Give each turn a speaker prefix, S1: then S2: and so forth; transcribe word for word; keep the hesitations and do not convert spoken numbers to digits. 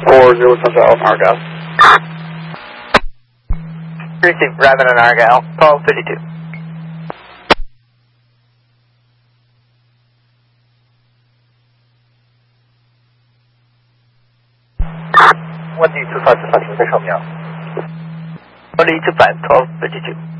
S1: four zero Central Alpha Argyle.
S2: Receive Raven and Argyle, twelve fifty-two.
S3: one D two five 四三停飞上面。
S2: one D two five, twelve fifty-two.